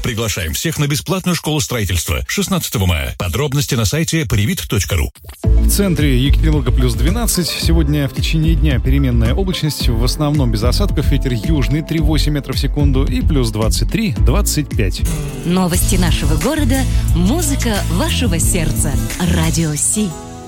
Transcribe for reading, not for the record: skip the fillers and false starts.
Приглашаем всех на бесплатную школу строительства 16 мая. Подробности на сайте privit.ru. В центре Екатеринбурга плюс 12. Сегодня в течение дня переменная облачность. В основном без осадков. Ветер южный 3,8 метров в секунду. И плюс 23-25. Новости нашего города. Музыка вашего сердца. Радио Си.